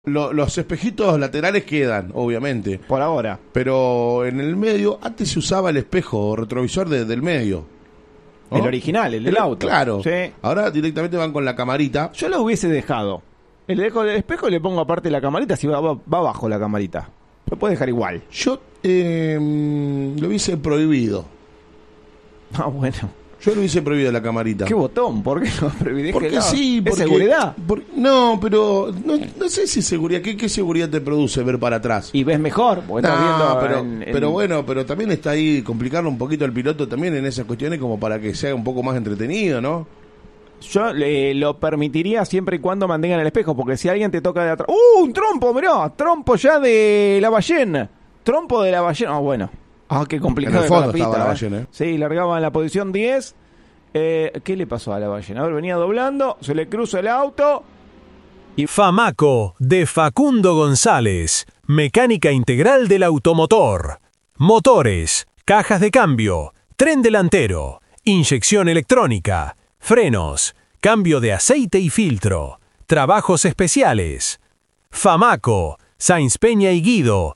Los espejitos laterales quedan, obviamente. Por ahora. Pero en el medio, antes se usaba el espejo retrovisor del medio, ¿no? El original, el del auto. Claro. Sí. Ahora directamente van con la camarita. Yo lo hubiese dejado. Le dejo el espejo y le pongo aparte la camarita, si va abajo la camarita. Lo puedes dejar igual. Yo lo hubiese prohibido. Ah, bueno. Yo lo hubiese prohibido la camarita. ¿Qué botón? ¿Por qué lo prohibí? Porque sí, porque... ¿Es seguridad? No, pero no sé si seguridad. ¿Qué seguridad te produce ver para atrás? Y ves mejor, porque estás viendo... Pero bueno, pero también está ahí complicarle un poquito al piloto también en esas cuestiones como para que sea un poco más entretenido, ¿no? Yo lo permitiría siempre y cuando mantengan el espejo, porque si alguien te toca de atrás... ¡Un trompo, mirá! Trompo ya de la ballena. Trompo de la ballena. Ah, bueno. Ah, qué complicado. En el fondo estaba la ballena, Sí, largaba en la posición 10. ¿Qué le pasó a la ballena? A ver, venía doblando, se le cruza el auto. Y Famaco, de Facundo González. Mecánica integral del automotor. Motores, cajas de cambio, tren delantero, inyección electrónica, frenos, cambio de aceite y filtro, trabajos especiales. Famaco, Sáenz Peña y Guido,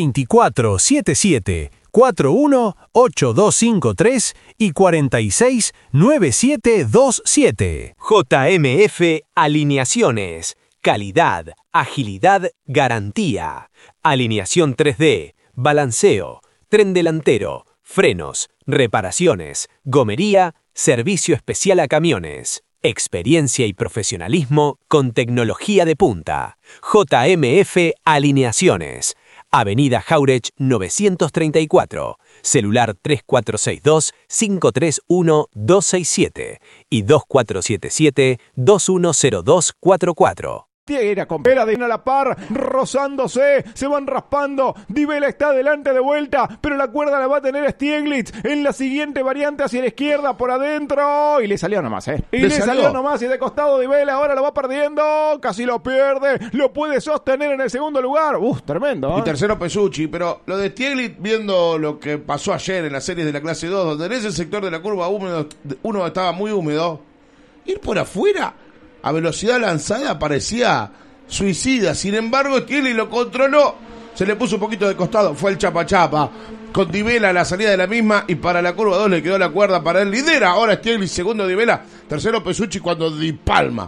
2477 418253 y 469727. JMF Alineaciones. Calidad, agilidad, garantía. Alineación 3D, balanceo, tren delantero, frenos, reparaciones, gomería, servicio especial a camiones. Experiencia y profesionalismo con tecnología de punta. JMF Alineaciones. Avenida Jauregui 934, celular 3462-531-267 y 2477-210244. Era con pera de a la par, rozándose, se van raspando. Di Vela está adelante de vuelta, pero la cuerda la va a tener Stieglitz en la siguiente variante hacia la izquierda por adentro. Y le salió nomás, Y le salió nomás y de costado Di Vela ahora lo va perdiendo. Casi lo pierde, lo puede sostener en el segundo lugar. Tremendo, Y tercero Pesucci, pero lo de Stieglitz, viendo lo que pasó ayer en las series de la clase 2, donde en ese sector de la curva uno estaba muy húmedo, ir por afuera a velocidad lanzada parecía suicida. Sin embargo, Stieglitz lo controló, se le puso un poquito de costado, fue el chapa con Di Vela a la salida de la misma, y para la curva 2 le quedó la cuerda para él. Lidera ahora Stieglitz, segundo Di Vela, tercero Pesucci, cuando Di Palma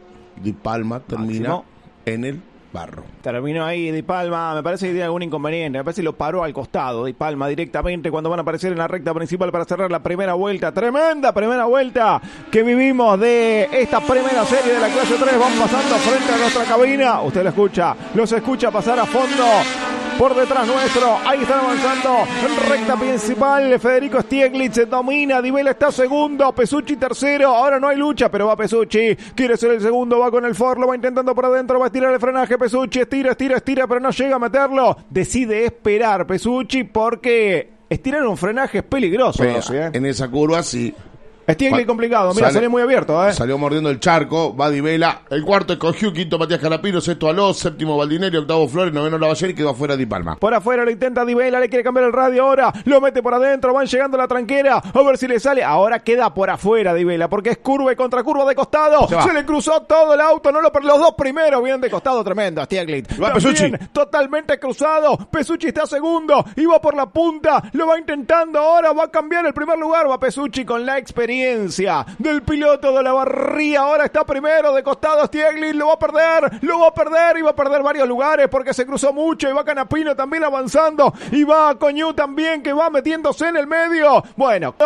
termina en el barro. Terminó ahí Di Palma, me parece que tiene algún inconveniente, me parece que lo paró al costado Di Palma directamente cuando van a aparecer en la recta principal para cerrar la primera vuelta. Tremenda primera vuelta que vivimos de esta primera serie de la clase 3. Vamos pasando frente a nuestra cabina, usted los escucha pasar a fondo por detrás nuestro. Ahí están avanzando en recta principal. Federico Stieglitz domina, Di Vela está segundo, Pesucci tercero. Ahora no hay lucha, pero va Pesucci, quiere ser el segundo, va con el Ford, lo va intentando por adentro, va a estirar el frenaje Pesucci, estira, pero no llega a meterlo. Decide esperar Pesucci porque estirar un frenaje es peligroso. En esa curva sí. Stieglitz complicado, mira, salió muy abierto, Salió mordiendo el charco, va Di Vela, el cuarto es Cogiu, quinto Matías Canapino, sexto Alós, séptimo Baldineri, octavo Flores, noveno Lavallén y quedó afuera Di Palma. Por afuera lo intenta Di Vela, le quiere cambiar el radio ahora, lo mete por adentro, van llegando a la tranquera, a ver si le sale. Ahora queda por afuera Di Vela, porque es curva y contracurva de costado, se le cruzó todo el auto, los dos primeros vienen de costado, tremendo Stieglitz. Va Pesucci. Totalmente cruzado, Pesucci está segundo, y va por la punta, lo va intentando ahora, va a cambiar el primer lugar, va Pesucci con la experiencia del piloto de la Barría, ahora está primero de costado Stieglitz, lo va a perder y va a perder varios lugares porque se cruzó mucho, y va Canapino también avanzando, y va Coñu también que va metiéndose en el medio. Bueno,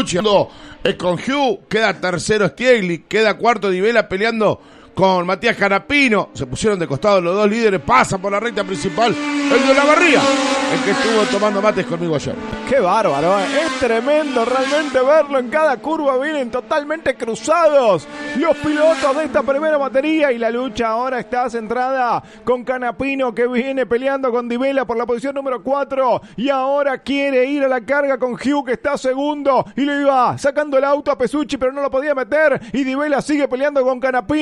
es con Hugh, queda tercero Stieglitz, queda cuarto Di Vela peleando con Matías Canapino, se pusieron de costado los dos líderes, pasa por la recta principal el de la Barría, el que estuvo tomando mates conmigo ayer. Qué bárbaro, es tremendo realmente verlo, en cada curva vienen totalmente cruzados los pilotos de esta primera batería, y la lucha ahora está centrada con Canapino que viene peleando con Di Vela por la posición número 4, y ahora quiere ir a la carga con Hugh que está segundo, y le iba sacando el auto a Pesucci pero no lo podía meter, y Di Vela sigue peleando con Canapino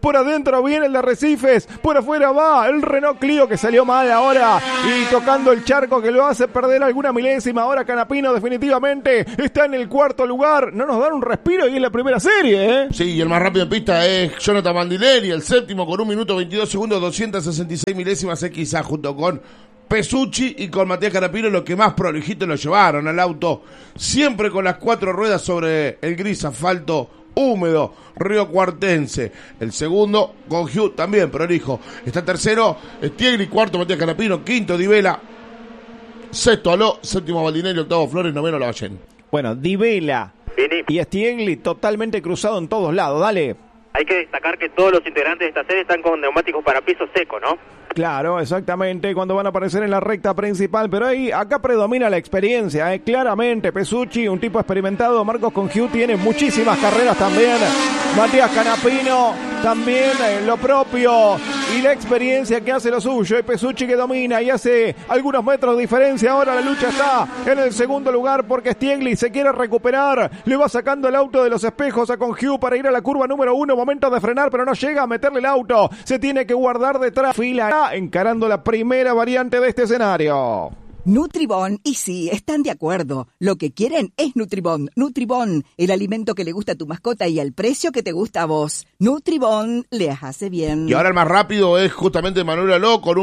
por adentro viene el de Arrecifes, por afuera va el Renault Clio que salió mal ahora y tocando el charco que lo hace perder alguna milésima. Ahora Canapino definitivamente está en el cuarto lugar. No nos dan un respiro y es la primera serie, ¿eh? Sí, y el más rápido en pista es Jonathan Bandinelli, el séptimo con 1 minuto 22 segundos, 266 milésimas XA, junto con Pesucci y con Matías Canapino, los que más prolijito lo llevaron al auto, siempre con las 4 ruedas sobre el gris asfalto húmedo Río Cuartense. El segundo con Hugh también prolijo. Está tercero Stiegli, cuarto Matías Canapino, quinto Di Vela, sexto Aló, séptimo Bandinelli, octavo Flores, noveno Lavallén. Bueno, Di Vela y Stiegli totalmente cruzado en todos lados. Dale. Hay que destacar que todos los integrantes de esta serie están con neumáticos para piso seco, ¿no? Claro, exactamente, cuando van a aparecer en la recta principal, pero ahí acá predomina la experiencia, claramente. Pesucci, un tipo experimentado. Marcos Congiu tiene muchísimas carreras también. Matías Canapino también lo propio y la experiencia que hace lo suyo. Y Pesucci que domina y hace algunos metros de diferencia. Ahora la lucha está en el segundo lugar porque Stiegli se quiere recuperar. Le va sacando el auto de los espejos a Congiu para ir a la curva número 1. Momento de frenar, pero no llega a meterle el auto. Se tiene que guardar detrás. Fila encarando la primera variante de este escenario. Nutribón, y sí, están de acuerdo. Lo que quieren es Nutribón. Nutribón, el alimento que le gusta a tu mascota y al precio que te gusta a vos. Nutribón les hace bien. Y ahora el más rápido es justamente Manuel Aló con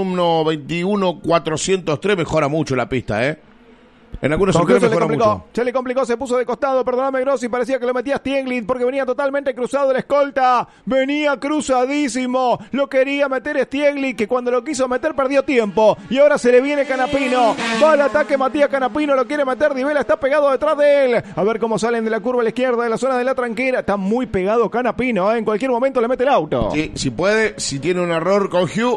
1.21.403. Mejora mucho la pista, ¿eh? En algunos sectores mejora mucho. Se le complicó, se puso de costado, perdóname Grossi, parecía que lo metía Stiegli porque venía totalmente cruzado el escolta, venía cruzadísimo, lo quería meter Stiegli, que cuando lo quiso meter perdió tiempo, y ahora se le viene Canapino, va al ataque Matías Canapino, lo quiere meter, Di Vela está pegado detrás de él, a ver cómo salen de la curva a la izquierda, de la zona de la tranquera, está muy pegado Canapino, en cualquier momento le mete el auto. Sí, si puede, si tiene un error con Hugh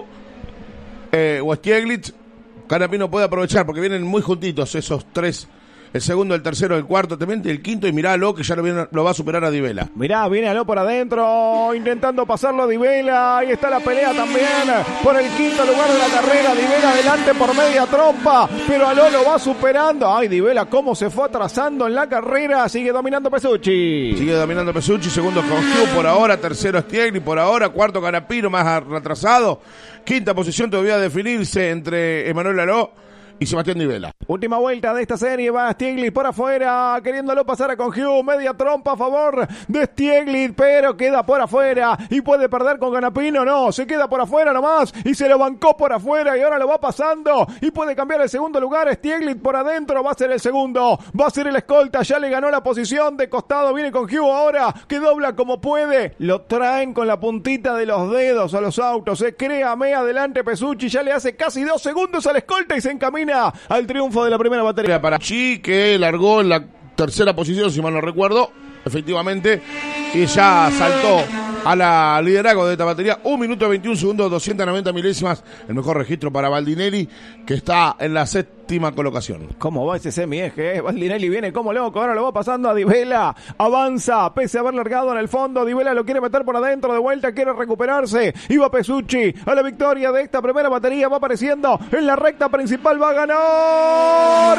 o Stiegli, Canapino puede aprovechar porque vienen muy juntitos esos tres, el segundo, el tercero, el cuarto, también el quinto, y miralo que ya lo va a superar a Di Vela. Mirá, viene Aló por adentro, intentando pasarlo a Di Vela, ahí está la pelea también por el quinto lugar de la carrera, Di Vela adelante por media trompa, pero Aló lo va superando. Ay, Di Vela cómo se fue atrasando en la carrera, sigue dominando Pesucci. Sigue dominando Pesucci, segundo con Hugh por ahora, tercero Stiegli por ahora, cuarto Canapino más retrasado, quinta posición todavía a definirse entre Emanuel Aló y Sebastián Di Vela. Última vuelta de esta serie, va Stiegli por afuera, queriéndolo pasar a Congiu, media trompa a favor de Stiegli, pero queda por afuera y puede perder con Canapino, no, se queda por afuera nomás y se lo bancó por afuera y ahora lo va pasando y puede cambiar el segundo lugar. Stiegli por adentro, va a ser el segundo, va a ser el escolta, ya le ganó la posición de costado, viene Congiu ahora, que dobla como puede, lo traen con la puntita de los dedos a los autos, créame, adelante Pesucci, ya le hace casi 2 segundos al escolta y se encamina al triunfo de la primera batería. Para Chi, que largó en la tercera posición, si mal no recuerdo, efectivamente, y ya saltó a la liderazgo de esta batería. 1 minuto 21 segundos, 290 milésimas. El mejor registro para Bandinelli, que está en la séptima colocación. ¿Cómo va ese semieje? Bandinelli viene como loco, ahora lo va pasando a Di Vela. Avanza, pese a haber largado en el fondo. Di Vela lo quiere meter por adentro, de vuelta, quiere recuperarse. Iba Pesucci a la victoria de esta primera batería. Va apareciendo en la recta principal, va a ganar.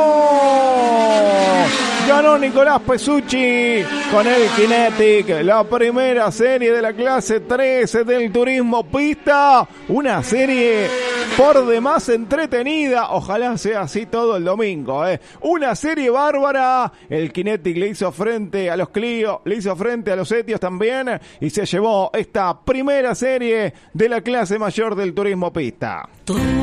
Ganó Nicolás Pesucci con el Kinetic, la primera serie de la clase 13 del turismo pista. Una serie por demás entretenida. Ojalá sea así todo el domingo, Una serie bárbara. El Kinetic le hizo frente a los Clio, le hizo frente a los Etios también y se llevó esta primera serie de la clase mayor del turismo pista.